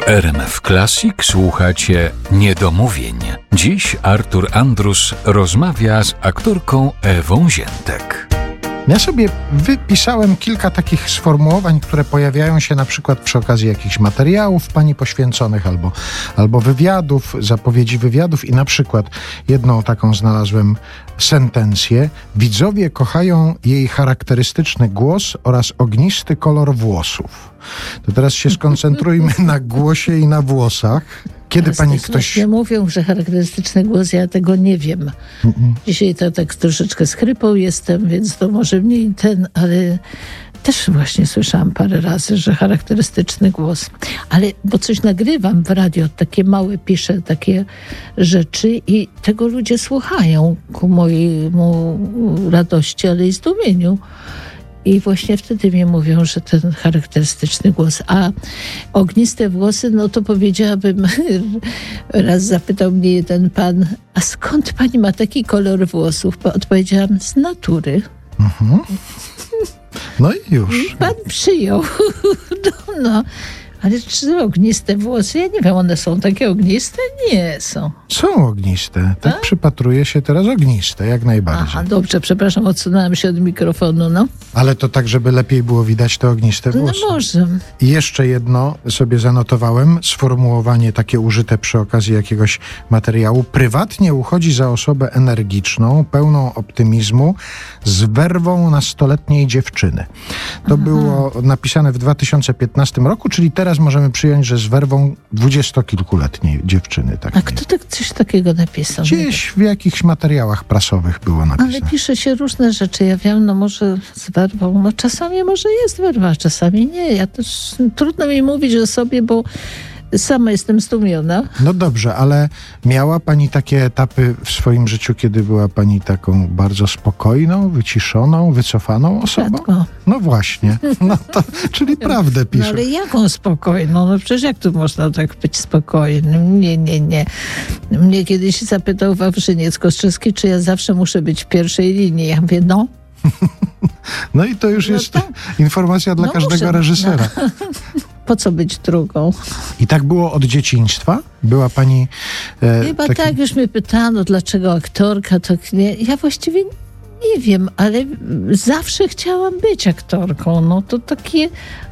W RMF Classic słuchacie Niedomówień. Dziś Artur Andrus rozmawia z aktorką Ewą Ziętek. Ja sobie wypisałem kilka takich sformułowań, które pojawiają się na przykład przy okazji jakichś materiałów pani poświęconych albo wywiadów, zapowiedzi wywiadów i na przykład jedną taką znalazłem sentencję. Widzowie kochają jej charakterystyczny głos oraz ognisty kolor włosów. To teraz się skoncentrujmy na głosie i na włosach. Kiedy pani ktoś... Mówią, że charakterystyczny głos, ja tego nie wiem. Dzisiaj to tak troszeczkę schrypą jestem, więc to może mniej ale też właśnie słyszałam parę razy, że charakterystyczny głos. Ale, bo coś nagrywam w radio, takie małe piszę takie rzeczy i tego ludzie słuchają ku mojemu radości, ale i zdumieniu. I właśnie wtedy mi mówią, że ten charakterystyczny głos. A ogniste włosy, no to powiedziałabym, raz zapytał mnie jeden pan, a skąd pani ma taki kolor włosów? Odpowiedziałam, z natury. No i już. Pan przyjął. No. Ale czy ogniste włosy? Ja nie wiem, one są takie ogniste? Nie są. Są ogniste. Tak przypatruję się teraz ogniste, jak najbardziej. Aha, dobrze, przepraszam, odsunęłam się od mikrofonu, no. Ale to tak, żeby lepiej było widać te ogniste włosy. No może. I jeszcze jedno sobie zanotowałem, sformułowanie takie użyte przy okazji jakiegoś materiału. Prywatnie uchodzi za osobę energiczną, pełną optymizmu, z werwą nastoletniej dziewczyny. To było napisane w 2015 roku, czyli teraz możemy przyjąć, że z werwą dwudziestokilkuletniej dziewczyny. Takiej. A kto tak coś takiego napisał? Gdzieś w jakichś materiałach prasowych było napisane. Ale pisze się różne rzeczy. Ja wiem, no może z werwą, no czasami może jest werwa, czasami nie. Ja też trudno mi mówić o sobie, bo sama jestem zdumiona. No dobrze, ale miała pani takie etapy w swoim życiu, kiedy była pani taką bardzo spokojną, wyciszoną, wycofaną osobą? Rzadko. No właśnie. No to, czyli prawdę pisze. No ale jaką spokojną? No przecież jak tu można tak być spokojnym? Nie. Mnie kiedyś zapytał Wawrzyniec Kostrzewski, czy ja zawsze muszę być w pierwszej linii. Ja mówię, no. No i to już jest informacja dla każdego reżysera. No. Po co być drugą? I tak było od dzieciństwa? Była pani... Chyba tak, już mnie pytano, dlaczego aktorka, to nie. Ja właściwie nie wiem, ale zawsze chciałam być aktorką. No to takie...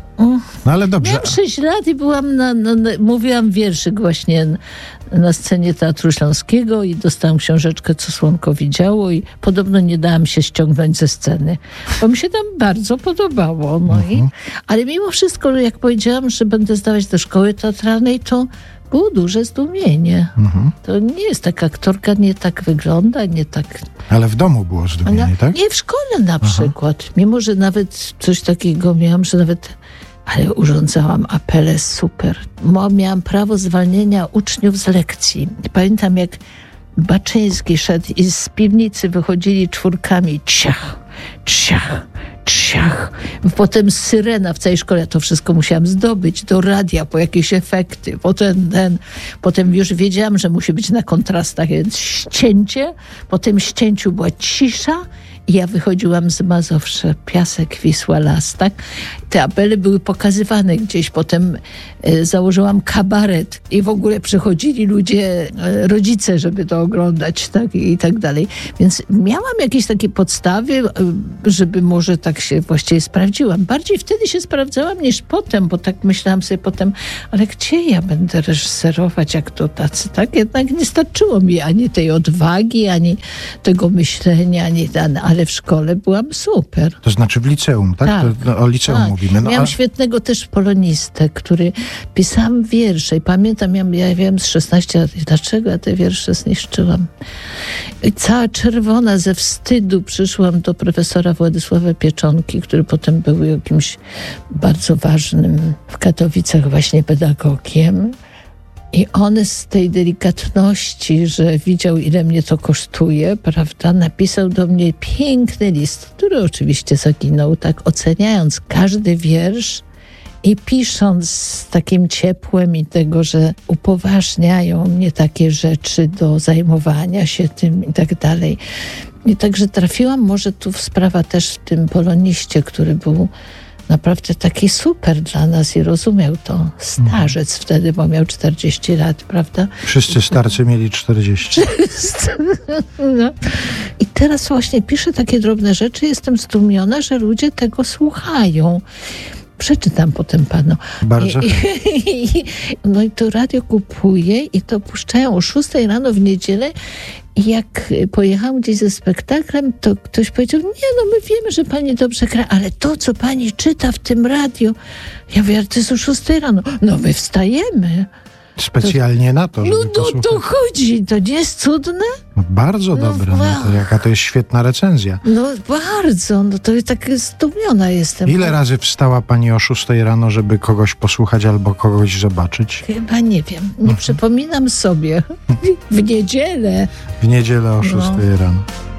No ale dobrze. Miałam 6 lat i byłam mówiłam wierszyk właśnie na scenie Teatru Śląskiego i dostałam książeczkę, co słonko widziało i podobno nie dałam się ściągnąć ze sceny, bo mi się tam bardzo podobało. No ale mimo wszystko, jak powiedziałam, że będę zdawać do szkoły teatralnej, to było duże zdumienie. To nie jest taka aktorka, nie tak wygląda, nie tak... Ale w domu było zdumienie, tak? Nie, w szkole na przykład. Mimo, że nawet coś takiego miałam, że nawet... Ale urządzałam apele super. Miałam prawo zwalnienia uczniów z lekcji. Pamiętam, jak Baczyński szedł i z piwnicy wychodzili czwórkami. Ciach, ciach, ciach. Potem syrena w całej szkole. To wszystko musiałam zdobyć do radia po jakieś efekty. Potem już wiedziałam, że musi być na kontrastach, więc ścięcie. Po tym ścięciu była cisza. I ja wychodziłam z Mazowsza, Piasek, Wisła, Las, tak? Te apele były pokazywane gdzieś. Potem założyłam kabaret i w ogóle przychodzili ludzie, rodzice, żeby to oglądać, tak? I tak dalej. Więc miałam jakieś takie podstawy, żeby może tak się właściwie sprawdziłam. Bardziej wtedy się sprawdzałam niż potem, bo tak myślałam sobie potem, ale gdzie ja będę reżyserować, jak to tacy, tak? Jednak nie starczyło mi ani tej odwagi, ani tego myślenia, ale w szkole byłam super. To znaczy w liceum, tak? Tak. O liceum mówimy. Miałam świetnego też polonistę, który pisałam wiersze i pamiętam, ja wiem z 16 lat, dlaczego ja te wiersze zniszczyłam. I cała czerwona ze wstydu przyszłam do profesora Władysława Pieczonki, który potem był jakimś bardzo ważnym w Katowicach właśnie pedagogiem. I on z tej delikatności, że widział, ile mnie to kosztuje, prawda, napisał do mnie piękny list, który oczywiście zaginął, tak oceniając każdy wiersz i pisząc z takim ciepłem i tego, że upoważniają mnie takie rzeczy do zajmowania się tym i tak dalej. I także trafiłam może tu w sprawę też w tym poloniście, który był naprawdę taki super dla nas i rozumiał to. Starzec wtedy, bo miał 40 lat, prawda? Wszyscy starcy mieli 40. No. I teraz właśnie piszę takie drobne rzeczy. Jestem zdumiona, że ludzie tego słuchają. Przeczytam potem panu. Bardzo. No i to radio kupuję i to puszczają o 6 rano w niedzielę. I jak pojechałam gdzieś ze spektaklem, to ktoś powiedział, nie no, my wiemy, że pani dobrze gra, ale to, co pani czyta w tym radio, ja mówię, ale to jest o 6 rano. No my wstajemy. Specjalnie na to, żeby No posłuchać. to chodzi, to nie jest cudne? No, bardzo dobre. No to jaka to jest świetna recenzja. No bardzo, no to tak zdumiona jestem. Ile razy wstała pani o 6 rano, żeby kogoś posłuchać albo kogoś zobaczyć? Chyba nie wiem, nie przypominam sobie. W niedzielę. W niedzielę o 6 rano.